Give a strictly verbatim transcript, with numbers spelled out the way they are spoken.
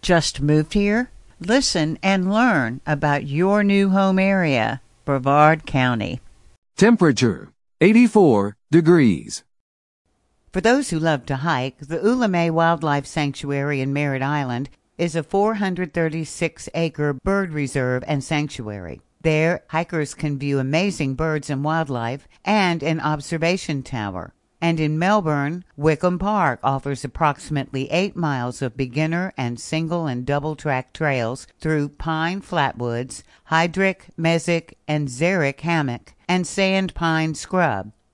Just moved here? Listen and learn about your new home area, Brevard County. Temperature, eighty-four degrees. For those who love to hike, the Oulamein Wildlife Sanctuary in Merritt Island is a four hundred thirty-six acre bird reserve and sanctuary. There, hikers can view amazing birds and wildlife and an observation tower. And in Melbourne, Wickham Park offers approximately eight miles of beginner and single and double track trails through pine flatwoods, Heidrich, Mesick, and Xeric hammock, and sand pine scrub.